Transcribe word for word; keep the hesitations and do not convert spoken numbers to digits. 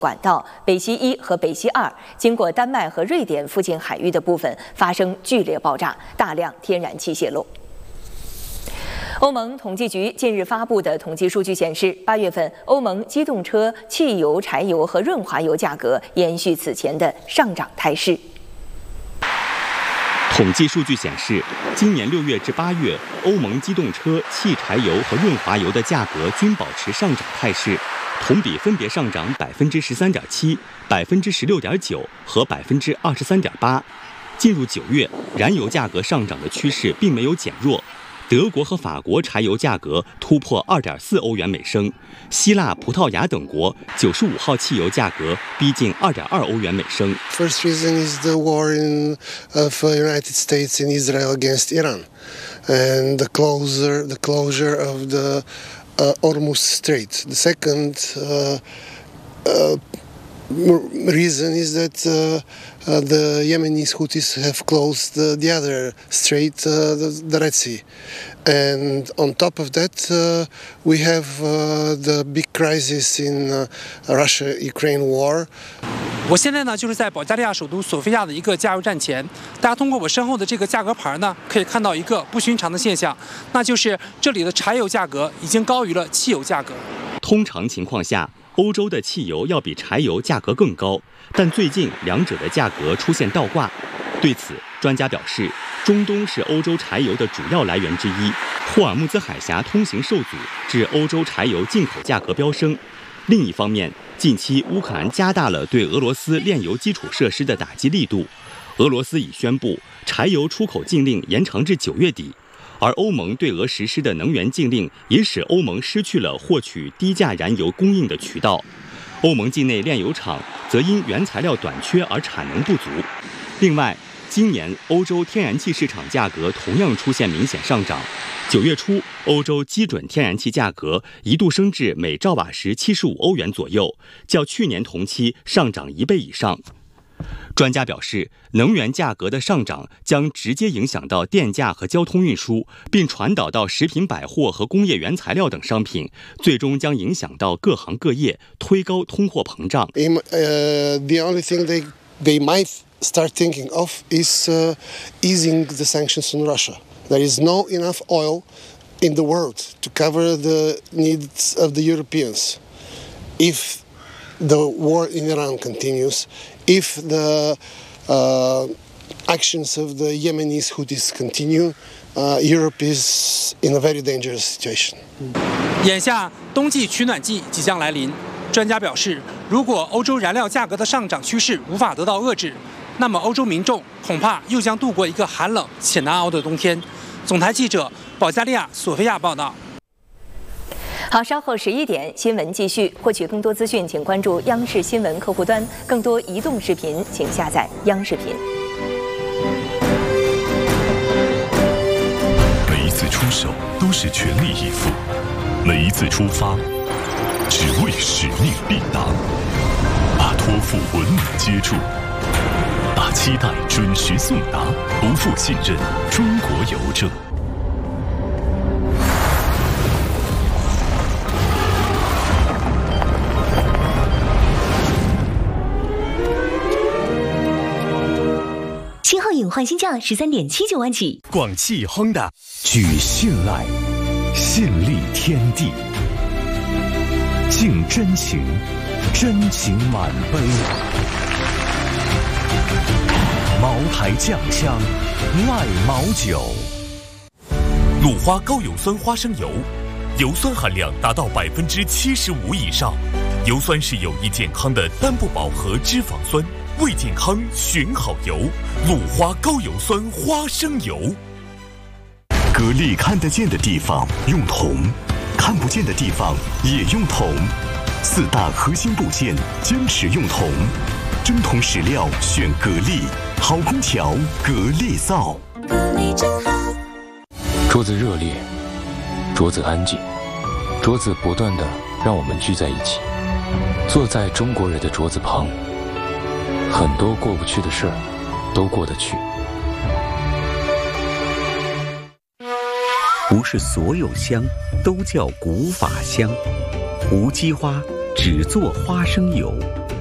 管道北溪一和北溪二经过丹麦和瑞典附近海域的部分发生剧烈爆炸，大量天然气泄漏。欧盟统计局近日发布的统计数据显示，八月份欧盟机动车汽油、柴油和润滑油价格延续此前的上涨态势。 统计数据显示，今年六月至八月，欧盟机动车、汽柴油和润滑油的价格均保持上涨态势，同比分别上涨百分之十三点七、百分之十六点九和百分之二十三点八。进入九月，燃油价格上涨的趋势并没有减弱。德国和法国柴油价格突破 二点四欧元每升，希腊、葡萄牙等国九十五号汽油价格逼近 二点二欧元每升。 First reason is the war in of United States and Israel against Iran, and the closure the closure of the uh, Hormuz Strait. The second uh, uh, reason is that uh, uh, the Yemenis Houthis have closed uh, the other strait, uh, the, the Red Sea. And on top of that, uh, we have uh, the big crisis in uh, Russia-Ukraine war. 我现在呢，就是在保加利亚首都索菲亚的一个加油站前。大家通过我身后的这个价格牌呢，可以看到一个不寻常的现象，那就是这里的柴油价格已经高于了汽油价格。 通常情况下，欧洲的汽油要比柴油价格更高，但最近两者的价格出现倒挂。对此，专家表示，中东是欧洲柴油的主要来源之一，霍尔木兹海峡通行受阻，致欧洲柴油进口价格飙升。另一方面，近期乌克兰加大了对俄罗斯炼油基础设施的打击力度，俄罗斯已宣布柴油出口禁令延长至九月底。而欧盟对俄实施的能源禁令也使欧盟失去了获取低价燃油供应的渠道。欧盟境内炼油厂则因原材料短缺而产能不足。另外，今年欧洲天然气市场价格同样出现明显上涨。九月初，欧洲基准天然气价格一度升至每兆瓦时七十五欧元左右，较去年同期上涨一倍以上。专家表示，能源价格的上涨将直接影响到电价和交通运输，并传导到食品百货和工业原材料等商品，最终将影响到各行各业，推高通货膨胀。 Uh, the only thing they, they might start thinking of is uh, easing the sanctions on Russia. There is no enough oil in the world to cover the needs of the Europeans. If the war in Iran continues, if the uh, actions of the Yemenis Houthis continue, uh, Europe is in a very dangerous situation. 眼下冬季取暖季即将来临，专家表示，如果欧洲燃料价格的上涨趋势无法得到遏制，那么欧洲民众恐怕又将度过一个寒冷且难熬的冬天。总台记者保加利亚索菲亚报道。 好，稍后十一点新闻继续。获取更多资讯，请关注央视新闻客户端。更多移动视频，请下载央视频。 每一次出手都是全力以赴，每一次出发只为使命必达。把托付稳稳接住，把期待准时送达，不负信任。中国邮政。 七号隐换新价十三点七九万起。 广汽 Honda 举信赖，信立天地，敬真情，真情满杯。茅台酱香，赖茅酒。鲁花高油酸花生油，油酸含量达到百分之七十五以上，油酸是有益健康的单不饱和脂肪酸。为健康选好油，鲁花高油酸花生油。格力看得见的地方用铜，看不见的地方也用铜。四大核心部件坚持用铜，真铜实料选格力，好空调格力造。格力真好。 桌子热烈，桌子安静，桌子不断的让我们聚在一起，坐在中国人的桌子旁。很多过不去的事儿，都过得去。 不是所有香都叫古法香，无机花只做花生油。